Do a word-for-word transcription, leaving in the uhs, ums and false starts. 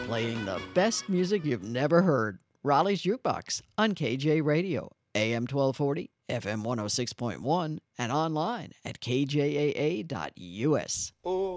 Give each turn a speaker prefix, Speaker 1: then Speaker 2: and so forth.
Speaker 1: playing the best music you've never heard. Raleigh's Jukebox on K J Radio, A M twelve forty, F M one oh six point one, and online at K J A A dot U S.
Speaker 2: Oh.